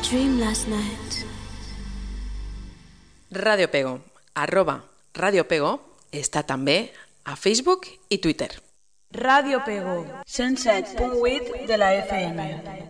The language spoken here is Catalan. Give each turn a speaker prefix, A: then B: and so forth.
A: dream last night.
B: Radio Pego, @Radio Pego, està també a Facebook i Twitter.
C: Radio Pego, 107.8 de la FM.